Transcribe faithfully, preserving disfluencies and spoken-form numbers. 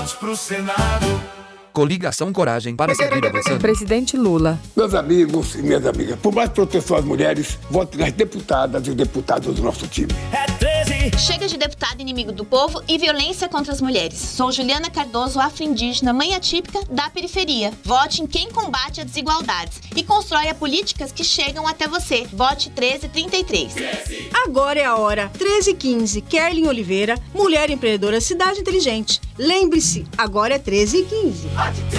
Pro Senado. Coligação Coragem para seguir avançando. Presidente Lula. Meus amigos e minhas amigas, por mais proteção às mulheres, vote nas deputadas e deputados do nosso time. É treze. Chega de deputado inimigo do povo e violência contra as mulheres. Sou Juliana Cardoso, afro-indígena, mãe atípica da periferia. Vote em quem combate as desigualdades e constrói políticas que chegam até você. Vote treze trinta e três. Agora é a hora. treze e quinze. Kerlin Oliveira, mulher empreendedora Cidade Inteligente. Lembre-se, agora é treze e quinze.